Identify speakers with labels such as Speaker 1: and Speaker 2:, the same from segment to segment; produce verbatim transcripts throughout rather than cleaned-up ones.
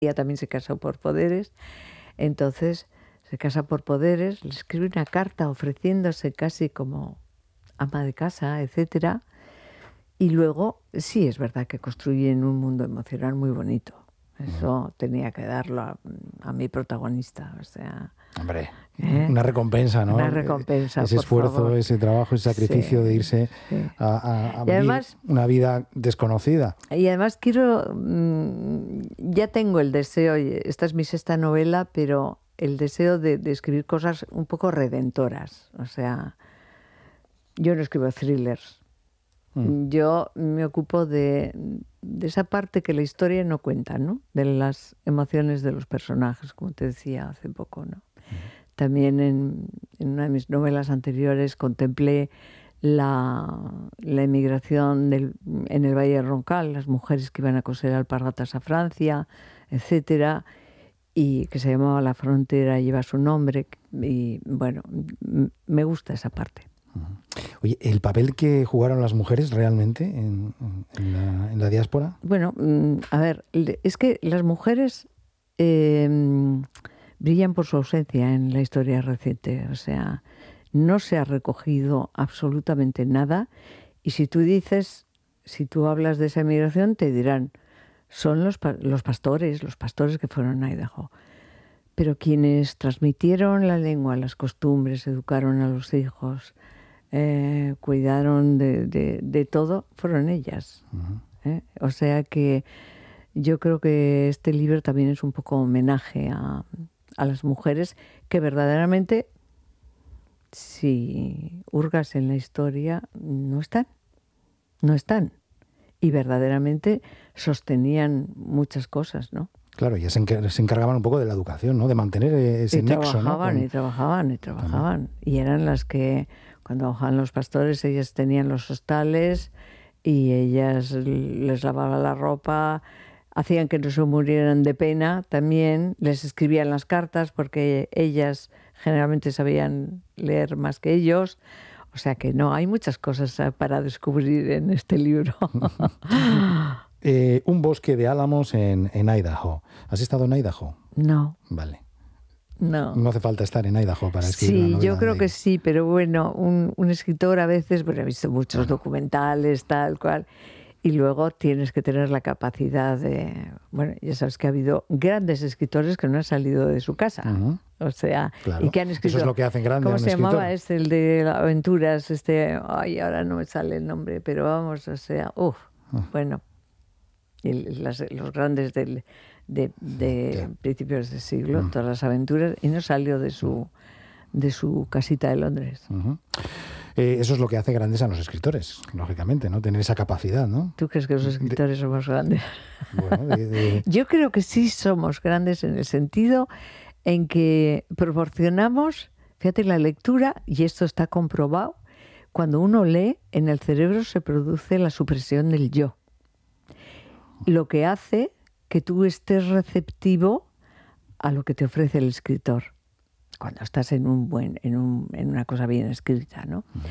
Speaker 1: ella también se casó por poderes, entonces se casa por poderes, le escribe una carta ofreciéndose casi como ama de casa, etcétera, y luego sí es verdad que construyen un mundo emocional muy bonito. Eso uh-huh. tenía que darlo a, a mi protagonista, o sea...
Speaker 2: Hombre,
Speaker 1: ¿eh?
Speaker 2: Una recompensa, ¿no?
Speaker 1: Una recompensa,
Speaker 2: Ese
Speaker 1: por
Speaker 2: esfuerzo,
Speaker 1: favor.
Speaker 2: ese trabajo, ese sacrificio
Speaker 1: sí,
Speaker 2: de irse
Speaker 1: sí.
Speaker 2: a, a, a
Speaker 1: vivir además,
Speaker 2: una vida desconocida.
Speaker 1: Y además quiero... Mmm, ya tengo el deseo, esta es mi sexta novela, pero el deseo de, de escribir cosas un poco redentoras. O sea, yo no escribo thrillers. Mm. Yo me ocupo de, de esa parte que la historia no cuenta, ¿no? De las emociones de los personajes, como te decía hace poco, ¿no? Mm. También en, en una de mis novelas anteriores contemplé la, la emigración del, en el Valle de Roncal, las mujeres que iban a coser alpargatas a Francia, etcétera, y que se llamaba La Frontera, lleva su nombre, y bueno, me gusta esa parte.
Speaker 2: Oye, ¿el papel que jugaron las mujeres realmente en, en, la, en la diáspora?
Speaker 1: Bueno, a ver, es que las mujeres eh, brillan por su ausencia en la historia reciente. O sea, no se ha recogido absolutamente nada. Y si tú dices, si tú hablas de esa emigración, te dirán, son los, los pastores, los pastores que fueron a Idaho. Pero quienes transmitieron la lengua, las costumbres, educaron a los hijos... Eh, cuidaron de, de, de todo, fueron ellas. Uh-huh. ¿eh? O sea que yo creo que este libro también es un poco homenaje a, a las mujeres que verdaderamente, si hurgas en la historia, no están, no están. Y verdaderamente sostenían muchas cosas, ¿no?
Speaker 2: Claro, y se encargaban un poco de la educación, ¿no? De mantener ese
Speaker 1: y
Speaker 2: nexo,
Speaker 1: trabajaban,
Speaker 2: ¿no? Con...
Speaker 1: Y trabajaban, y trabajaban. Y eran las que, cuando bajaban los pastores, ellas tenían los hostales y ellas les lavaban la ropa, hacían que no se murieran de pena también, les escribían las cartas porque ellas generalmente sabían leer más que ellos. O sea que no, hay muchas cosas para descubrir en este libro.
Speaker 2: Eh, un bosque de álamos en, en Idaho. ¿Has estado en Idaho?
Speaker 1: No.
Speaker 2: Vale.
Speaker 1: No.
Speaker 2: No hace falta estar en Idaho para escribir
Speaker 1: sí,
Speaker 2: una novela.
Speaker 1: Sí, yo creo que sí, pero bueno, un, un escritor a veces, bueno, he visto muchos bueno. documentales, tal cual, y luego tienes que tener la capacidad de... Bueno, ya sabes que ha habido grandes escritores que no han salido de su casa. Uh-huh. O sea,
Speaker 2: claro.
Speaker 1: y que han escrito...
Speaker 2: Eso es lo que hacen grande
Speaker 1: ¿Cómo
Speaker 2: a un
Speaker 1: se
Speaker 2: escritor?
Speaker 1: llamaba este, el de aventuras? Este, ay, ahora no me sale el nombre, pero vamos, o sea, uff, uh. bueno... El, las, los grandes del, de, de yeah. principios de siglo, mm. todas las aventuras, y no salió de su, de su casita de Londres.
Speaker 2: Uh-huh. Eh, eso es lo que hace grandes a los escritores, lógicamente, ¿no? Tener esa capacidad, ¿no?
Speaker 1: ¿Tú crees que los escritores de... somos grandes?
Speaker 2: Bueno, de, de...
Speaker 1: Yo creo que sí somos grandes en el sentido en que proporcionamos, fíjate, la lectura, y esto está comprobado, cuando uno lee, en el cerebro se produce la supresión del yo. Lo que hace que tú estés receptivo a lo que te ofrece el escritor cuando estás en un buen, en, un, en una cosa bien escrita, ¿no? Uh-huh.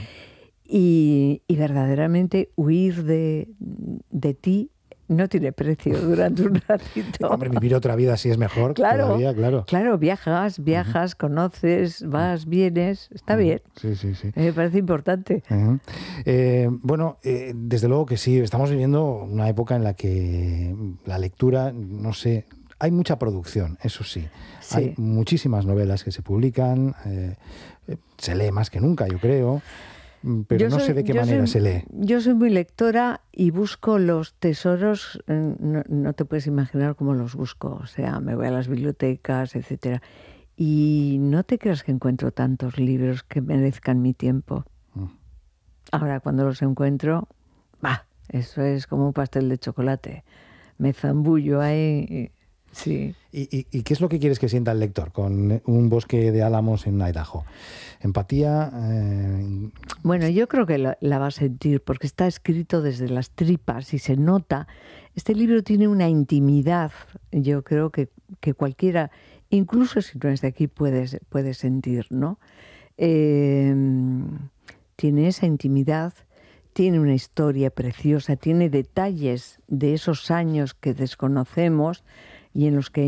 Speaker 1: Y, y verdaderamente huir de, de ti no tiene precio durante un ratito.
Speaker 2: Hombre, vivir otra vida sí es mejor.
Speaker 1: Claro,
Speaker 2: todavía, claro.
Speaker 1: Claro, viajas, viajas, uh-huh. conoces, vas, vienes, está uh-huh. bien.
Speaker 2: Sí, sí, sí.
Speaker 1: Me parece importante.
Speaker 2: Uh-huh. Eh, bueno, eh, desde luego que sí, estamos viviendo una época en la que la lectura, no sé, hay mucha producción, eso sí. sí. Hay muchísimas novelas que se publican, eh, se lee más que nunca, yo creo. Pero yo no soy, sé de qué manera
Speaker 1: soy,
Speaker 2: se lee.
Speaker 1: Yo soy muy lectora y busco los tesoros, no, no te puedes imaginar cómo los busco, o sea, me voy a las bibliotecas, etcétera. Y no te creas que encuentro tantos libros que merezcan mi tiempo. Mm. Ahora, cuando los encuentro, bah, eso es como un pastel de chocolate. Me zambullo ahí... Y, sí.
Speaker 2: ¿Y, y, ¿Y qué es lo que quieres que sienta el lector con un bosque de álamos en Idaho? ¿Empatía? Eh...
Speaker 1: Bueno, yo creo que la, la va a sentir porque está escrito desde las tripas y se nota. Este libro tiene una intimidad, yo creo que, que cualquiera, incluso si no es de aquí, puede, puede sentir, ¿no? Eh, tiene esa intimidad, tiene una historia preciosa, tiene detalles de esos años que desconocemos y en los que